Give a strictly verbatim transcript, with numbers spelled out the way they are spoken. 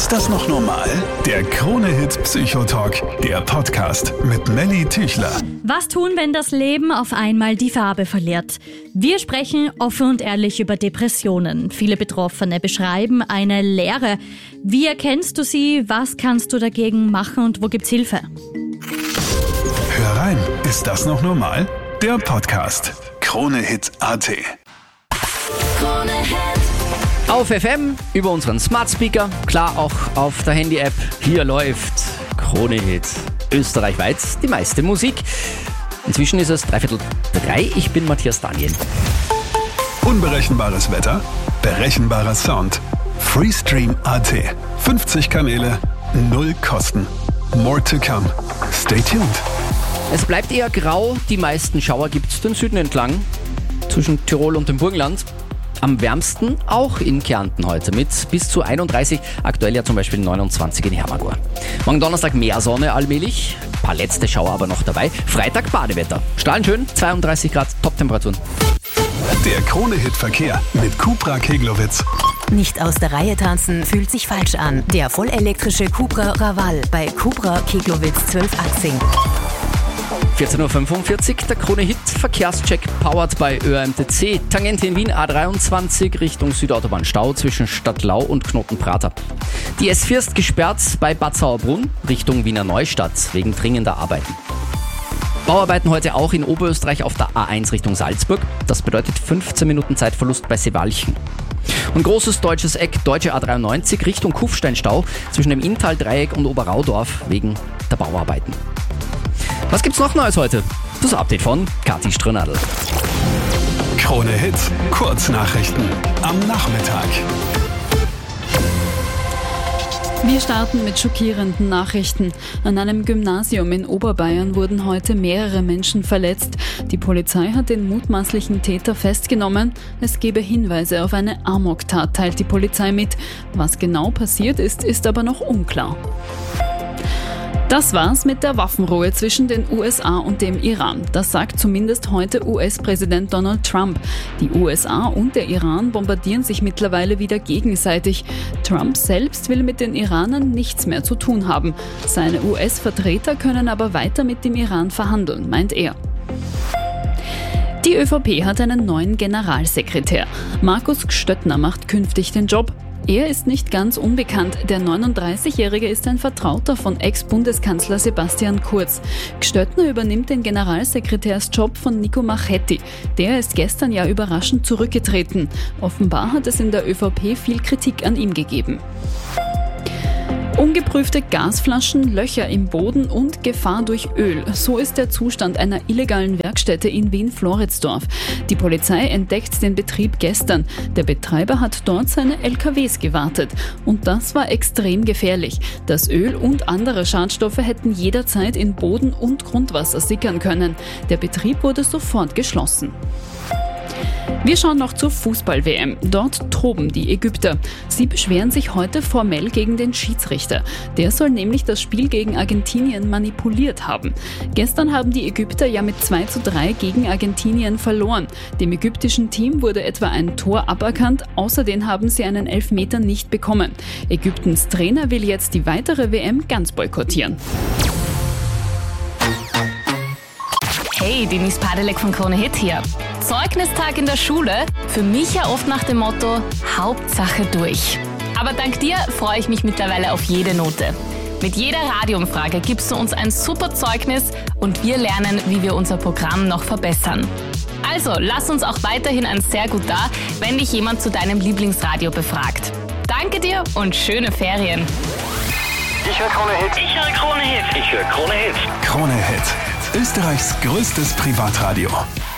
Ist das noch normal? Der Krone-Hit Psychotalk, der Podcast mit Melly Tüchler. Was tun, wenn das Leben auf einmal die Farbe verliert? Wir sprechen offen und ehrlich über Depressionen. Viele Betroffene beschreiben eine Leere. Wie erkennst du sie? Was kannst du dagegen machen und wo gibt's Hilfe? Hör rein, ist das noch normal? Der Podcast. Krone-Hit Punkt a t. Auf F M, über unseren Smart Speaker, klar auch auf der Handy-App. Hier läuft Krone-Hit österreichweit die meiste Musik. Inzwischen ist es dreiviertel drei. Ich bin Matthias Daniel. Unberechenbares Wetter, berechenbarer Sound. Freestream Punkt a t. fünfzig Kanäle, null Kosten. More to come. Stay tuned. Es bleibt eher grau. Die meisten Schauer gibt es den Süden entlang, zwischen Tirol und dem Burgenland. Am wärmsten auch in Kärnten heute mit bis zu einunddreißig, aktuell ja zum Beispiel neunundzwanzig in Hermagor. Morgen Donnerstag mehr Sonne allmählich, ein paar letzte Schauer aber noch dabei. Freitag Badewetter, strahlenschön, zweiunddreißig Grad, Top-Temperaturen. Der Krone-Hit-Verkehr mit Cupra Keglowitz. Nicht aus der Reihe tanzen fühlt sich falsch an. Der vollelektrische Cupra Raval bei Cupra Keglowitz zwölf Achsing. vierzehn Uhr fünfundvierzig, der Krone-Hit-Verkehrscheck powered by Ö M T C. Tangente in Wien A dreiundzwanzig Richtung Südautobahn-Stau zwischen Stadtlau und Knoten-Prater. Die S vier ist gesperrt bei Bad Sauerbrunn Richtung Wiener Neustadt wegen dringender Arbeiten. Bauarbeiten heute auch in Oberösterreich auf der A eins Richtung Salzburg. Das bedeutet fünfzehn Minuten Zeitverlust bei Seewalchen. Und großes deutsches Eck, deutsche A dreiundneunzig Richtung Kufsteinstau zwischen dem Inntal-Dreieck und Oberraudorf wegen der Bauarbeiten. Was gibt's noch Neues heute? Das Update von Kathi Strönadl. Krone-Hit, Kurznachrichten am Nachmittag. Wir starten mit schockierenden Nachrichten. An einem Gymnasium in Oberbayern wurden heute mehrere Menschen verletzt. Die Polizei hat den mutmaßlichen Täter festgenommen. Es gebe Hinweise auf eine Amoktat, teilt die Polizei mit. Was genau passiert ist, ist aber noch unklar. Das war's mit der Waffenruhe zwischen den U S A und dem Iran. Das sagt zumindest heute U S-Präsident Donald Trump. Die U S A und der Iran bombardieren sich mittlerweile wieder gegenseitig. Trump selbst will mit den Iranern nichts mehr zu tun haben. Seine U S-Vertreter können aber weiter mit dem Iran verhandeln, meint er. Die ÖVP hat einen neuen Generalsekretär. Markus Gstöttner macht künftig den Job. Er ist nicht ganz unbekannt. Der neununddreißigjährige ist ein Vertrauter von Ex-Bundeskanzler Sebastian Kurz. Gstöttner übernimmt den Generalsekretärsjob von Nico Marchetti. Der ist gestern ja überraschend zurückgetreten. Offenbar hat es in der ÖVP viel Kritik an ihm gegeben. Ungeprüfte Gasflaschen, Löcher im Boden und Gefahr durch Öl. So ist der Zustand einer illegalen Werkstätte in Wien-Floridsdorf. Die Polizei entdeckt den Betrieb gestern. Der Betreiber hat dort seine L K Ws gewartet. Und das war extrem gefährlich. Das Öl und andere Schadstoffe hätten jederzeit in Boden und Grundwasser sickern können. Der Betrieb wurde sofort geschlossen. Wir schauen noch zur Fußball-W M. Dort toben die Ägypter. Sie beschweren sich heute formell gegen den Schiedsrichter. Der soll nämlich das Spiel gegen Argentinien manipuliert haben. Gestern haben die Ägypter ja mit zwei zu drei gegen Argentinien verloren. Dem ägyptischen Team wurde etwa ein Tor aberkannt. Außerdem haben sie einen Elfmeter nicht bekommen. Ägyptens Trainer will jetzt die weitere W M ganz boykottieren. Hey, Denise Padelek von Krone-Hit hier. Zeugnistag in der Schule? Für mich ja oft nach dem Motto, Hauptsache durch. Aber dank dir freue ich mich mittlerweile auf jede Note. Mit jeder Radioumfrage gibst du uns ein super Zeugnis und wir lernen, wie wir unser Programm noch verbessern. Also, lass uns auch weiterhin ein sehr gut da, wenn dich jemand zu deinem Lieblingsradio befragt. Danke dir und schöne Ferien. Ich höre Krone-Hit. Ich höre Krone-Hit. Ich höre Krone-Hit. Krone-Hit, Österreichs größtes Privatradio.